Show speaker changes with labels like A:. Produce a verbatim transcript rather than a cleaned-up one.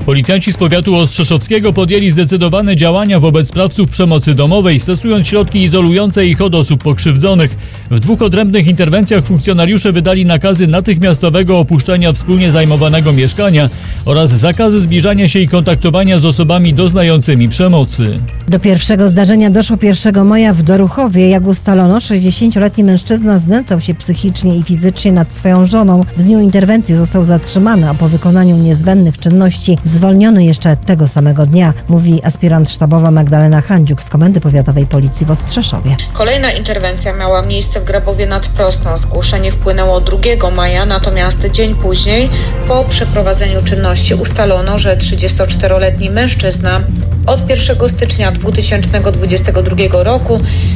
A: Policjanci z powiatu ostrzeszowskiego podjęli zdecydowane działania wobec sprawców przemocy domowej, stosując środki izolujące ich od osób pokrzywdzonych. W dwóch odrębnych interwencjach funkcjonariusze wydali nakazy natychmiastowego opuszczenia wspólnie zajmowanego mieszkania oraz zakazy zbliżania się i kontaktowania z osobami doznającymi przemocy.
B: Do pierwszego zdarzenia doszło pierwszego maja w Doruchowie. Jak ustalono, sześćdziesięcioletni mężczyzna znęcał się psychicznie i fizycznie nad swoją żoną. W dniu interwencji został zatrzymany, a po wykonaniu niezbędnych czynności zwolniony jeszcze tego samego dnia, mówi aspirant sztabowa Magdalena Handziuk z Komendy Powiatowej Policji w Ostrzeszowie.
C: Kolejna interwencja miała miejsce w Grabowie nad Prosną. Zgłoszenie wpłynęło drugiego maja, natomiast dzień później po przeprowadzeniu czynności ustalono, że trzydziestoczteroletni mężczyzna od pierwszego stycznia dwa tysiące dwudziestego drugiego roku